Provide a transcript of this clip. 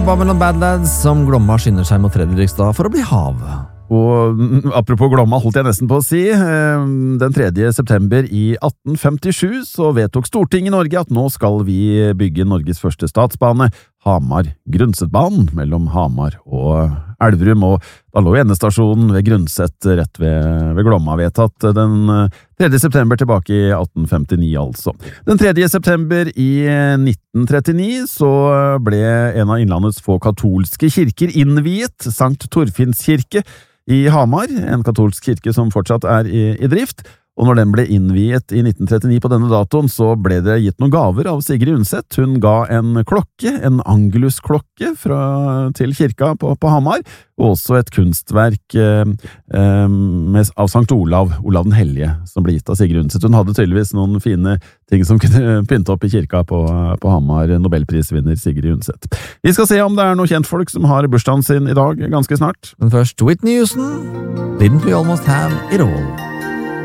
Babylon Badlands som Glomma skynder seg mot Fredrikstad for å bli hav. Og apropos Glomma holdt jeg nesten på å si, den 3. september i 1857 så vedtok Stortinget i Norge at nå skal vi bygge Norges første statsbane, Hamar-Grundsetbanen, mellom Hamar og Elverum, og da lå endestasjonen ved Grundset rett ved Glomma, vedtatt den 3. september tilbake i 1859 altså. Den 3. september i 1939 så ble en av Innlandets få katolske kirker innviet, Sankt Torfinns kirke i Hamar, en katolsk kirke som fortsatt er i drift, og når den ble innviet i 1939 på denne datoen, så ble det gitt noen gaver av Sigrid Undset. Hun ga en klokke, en Angelus-klokke til kirka på Hamar, og også et kunstverk av Sankt Olav den Hellige, som ble gitt av Sigrid Undset. Hun hadde tydeligvis noen fine ting som kunne pynte opp i kirka på Hamar, Nobelprisvinner Sigrid Undset. Vi skal se om det er noen kjentfolk som har bursdagen sin i dag ganske snart. Men først Whitney Houston, Didn't We Almost Have It All?